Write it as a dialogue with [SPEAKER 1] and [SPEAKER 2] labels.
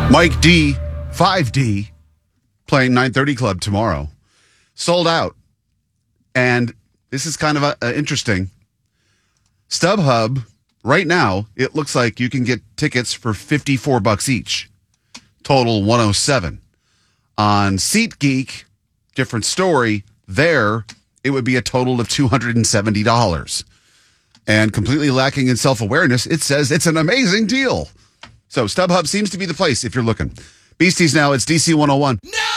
[SPEAKER 1] Mike D, 5D, playing 930 Club tomorrow. Sold out. And this is kind of interesting. StubHub, right now, it looks like you can get tickets for $54 each. Total 107. On SeatGeek, different story. There, it would be a total of $270. And completely lacking in self-awareness, it says it's an amazing deal. So StubHub seems to be the place if you're looking. Beasties now, it's DC 101. No!